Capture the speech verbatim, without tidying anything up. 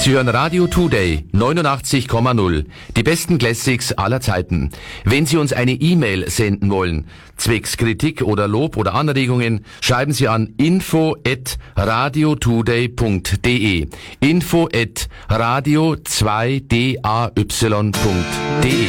Sie hören Radio Today neunundachtzig Komma null. Die besten Classics aller Zeiten. Wenn Sie uns eine E-Mail senden wollen, zwecks Kritik oder Lob oder Anregungen, schreiben Sie an info at radiotoday punkt de. info at radio zwei day punkt de.